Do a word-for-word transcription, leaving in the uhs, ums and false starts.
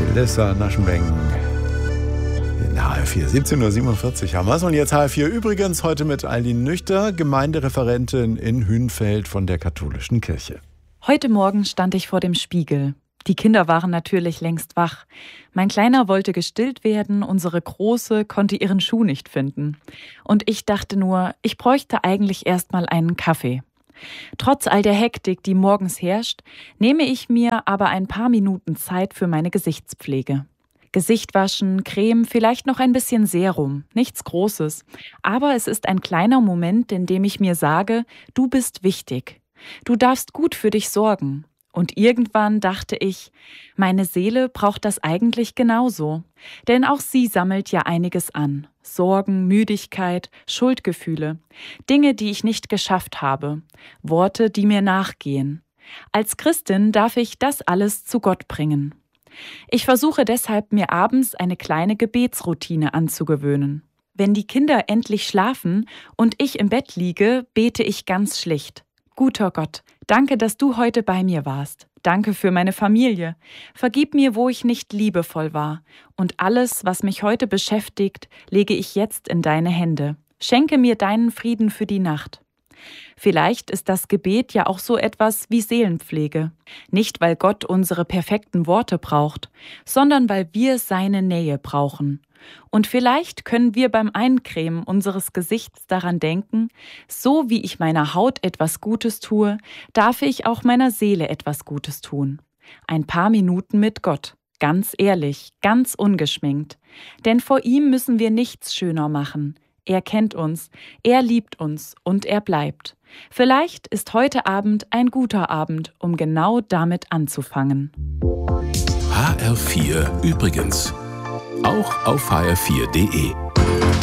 Lissa Naschenbeng in H R vier. siebzehn Uhr siebenundvierzig haben wir es. Und jetzt H R vier übrigens heute mit Eileen Nüchter, Gemeindereferentin in Hünfeld von der katholischen Kirche. Heute Morgen stand ich vor dem Spiegel. Die Kinder waren natürlich längst wach. Mein Kleiner wollte gestillt werden, unsere Große konnte ihren Schuh nicht finden. Und ich dachte nur, ich bräuchte eigentlich erst mal einen Kaffee. Trotz all der Hektik, die morgens herrscht, nehme ich mir aber ein paar Minuten Zeit für meine Gesichtspflege. Gesicht waschen, Creme, vielleicht noch ein bisschen Serum, nichts Großes. Aber es ist ein kleiner Moment, in dem ich mir sage, du bist wichtig. Du darfst gut für dich sorgen. Und irgendwann dachte ich, meine Seele braucht das eigentlich genauso. Denn auch sie sammelt ja einiges an. Sorgen, Müdigkeit, Schuldgefühle. Dinge, die ich nicht geschafft habe. Worte, die mir nachgehen. Als Christin darf ich das alles zu Gott bringen. Ich versuche deshalb, mir abends eine kleine Gebetsroutine anzugewöhnen. Wenn die Kinder endlich schlafen und ich im Bett liege, bete ich ganz schlicht. Guter Gott, danke, dass du heute bei mir warst. Danke für meine Familie. Vergib mir, wo ich nicht liebevoll war. Und alles, was mich heute beschäftigt, lege ich jetzt in deine Hände. Schenke mir deinen Frieden für die Nacht. Vielleicht ist das Gebet ja auch so etwas wie Seelenpflege. Nicht, weil Gott unsere perfekten Worte braucht, sondern weil wir seine Nähe brauchen. Und vielleicht können wir beim Eincremen unseres Gesichts daran denken, so wie ich meiner Haut etwas Gutes tue, darf ich auch meiner Seele etwas Gutes tun. Ein paar Minuten mit Gott, ganz ehrlich, ganz ungeschminkt. Denn vor ihm müssen wir nichts schöner machen. Er kennt uns, er liebt uns und er bleibt. Vielleicht ist heute Abend ein guter Abend, um genau damit anzufangen. H R vier übrigens. Auch auf H R vier Punkt de.